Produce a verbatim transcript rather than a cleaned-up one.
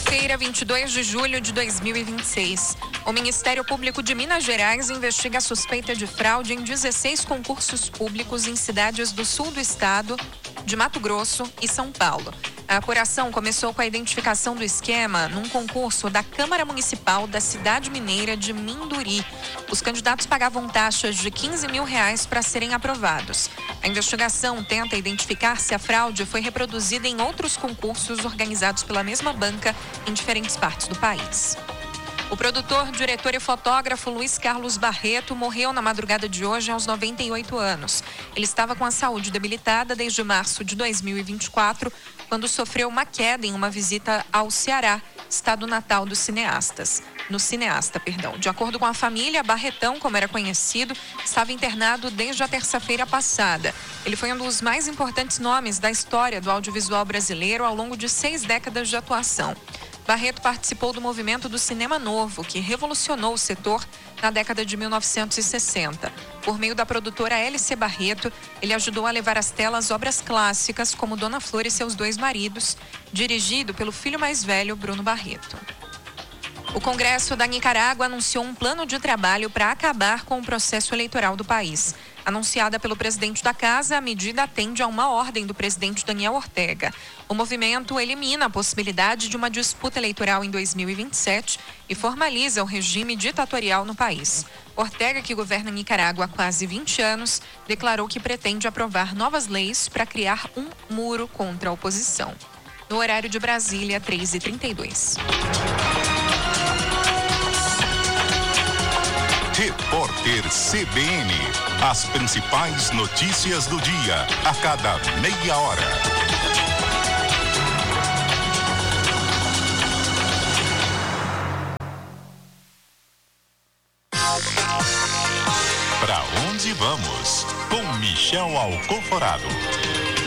Quarta-feira, vinte e dois de julho de dois mil e vinte e seis. O Ministério Público de Minas Gerais investiga a suspeita de fraude em dezesseis concursos públicos em cidades do sul do estado, de Mato Grosso e São Paulo. A apuração começou com a identificação do esquema num concurso da Câmara Municipal da cidade mineira de Minduri. Os candidatos pagavam taxas de quinze mil reais para serem aprovados. A investigação tenta identificar se a fraude foi reproduzida em outros concursos organizados pela mesma banca em diferentes partes do país. O produtor, diretor e fotógrafo Luiz Carlos Barreto morreu na madrugada de hoje aos noventa e oito anos. Ele estava com a saúde debilitada desde março de dois mil e vinte e quatro, quando sofreu uma queda em uma visita ao Ceará, estado natal dos cineastas. No cineasta, perdão. De acordo com a família, Barretão, como era conhecido, estava internado desde a terça-feira passada. Ele foi um dos mais importantes nomes da história do audiovisual brasileiro ao longo de seis décadas de atuação. Barreto participou do movimento do cinema novo, que revolucionou o setor na década de mil novecentos e sessenta. Por meio da produtora L C Barreto, ele ajudou a levar às telas obras clássicas como Dona Flor e Seus Dois Maridos, dirigido pelo filho mais velho, Bruno Barreto. O Congresso da Nicarágua anunciou um plano de trabalho para acabar com o processo eleitoral do país. Anunciada pelo presidente da casa, a medida atende a uma ordem do presidente Daniel Ortega. O movimento elimina a possibilidade de uma disputa eleitoral em dois mil e vinte e sete e formaliza o regime ditatorial no país. Ortega, que governa Nicarágua há quase vinte anos, declarou que pretende aprovar novas leis para criar um muro contra a oposição. No horário de Brasília, três e trinta e dois. Repórter C B N. As principais notícias do dia, a cada meia hora. Para onde vamos? Com Michel Alcoforado.